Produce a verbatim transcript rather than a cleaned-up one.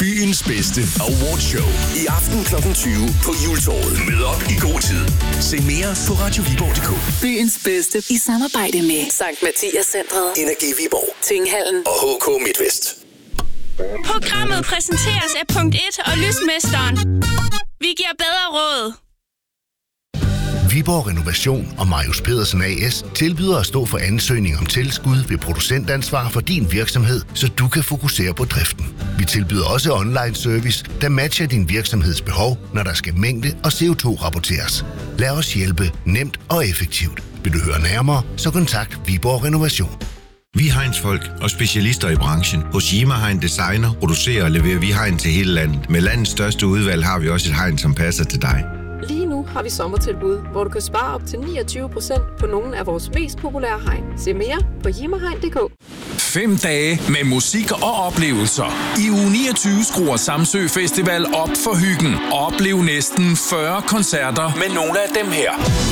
Byens bedste awardshow. I aften klokken tyve på Juletorvet. Mød op i god tid. Se mere på radio viborg punktum d k. Byens bedste i samarbejde med Sankt Mathias Centret, Energi Viborg, Tinghallen og H K Midtvest. Programmet præsenteres af Punkt et og Lysmesteren. Vi giver bedre råd. Viborg Renovation og Marius Pedersen A S tilbyder at stå for ansøgning om tilskud ved producentansvar for din virksomhed, så du kan fokusere på driften. Vi tilbyder også online service, der matcher din virksomheds behov, når der skal mængde og C O to rapporteres. Lad os hjælpe nemt og effektivt. Vil du høre nærmere, så kontakt Viborg Renovation. Vi er Heinz-folk og specialister i branchen. Hos Jima Hein Designer producerer og leverer vi hegn til hele landet. Med landets største udvalg har vi også et hegn, som passer til dig. Lige nu har vi sommertilbud, hvor du kan spare op til niogtyve procent på nogle af vores mest populære hegn. Se mere på jimahegn punktum d k. Fem dage med musik og oplevelser. I uge niogtyve skruer Samsø Festival op for hyggen. Oplev næsten fyrre koncerter med nogle af dem her.